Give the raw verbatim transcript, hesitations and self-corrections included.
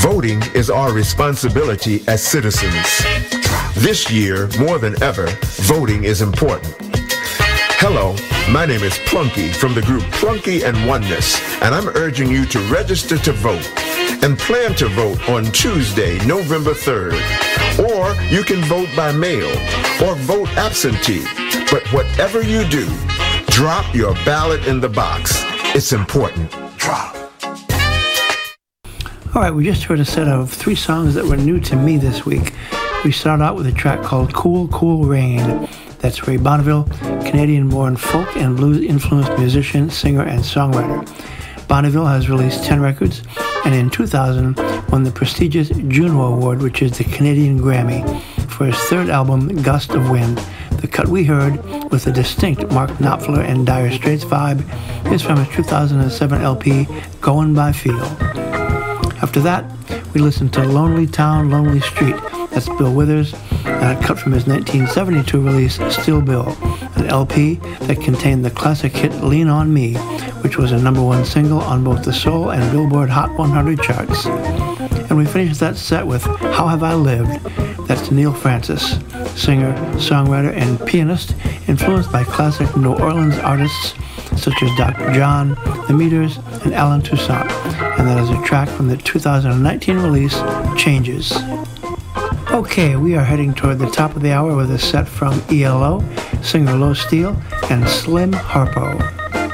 Voting is our responsibility as citizens. This year, more than ever, voting is important. Hello, my name is Plunky from the group Plunky and Oneness, and I'm urging you to register to vote and plan to vote on Tuesday, November third. Or you can vote by mail or vote absentee. But whatever you do, drop your ballot in the box. It's important. Drop. All right, we just heard a set of three songs that were new to me this week. We start out with a track called Cool, Cool Rain. That's Ray Bonneville, Canadian-born folk and blues-influenced musician, singer, and songwriter. Bonneville has released ten records, and in two thousand won the prestigious Juno Award, which is the Canadian Grammy, for his third album, Gust of Wind. The cut we heard, with a distinct Mark Knopfler and Dire Straits vibe, is from his two thousand seven L P, Goin' by Feel. After that, we listened to Lonely Town, Lonely Street. That's Bill Withers, and a cut from his nineteen seventy-two release, Still Bill, an L P that contained the classic hit Lean On Me, which was a number one single on both the Soul and Billboard Hot one hundred charts. And we finished that set with How Have I Lived? That's Neil Francis, singer, songwriter, and pianist, influenced by classic New Orleans artists such as Doctor John, The Meters, and Alan Toussaint. And that is a track from the two thousand nineteen release, Changes. Okay, we are heading toward the top of the hour with a set from E L O, singer Lo Steele, and Slim Harpo.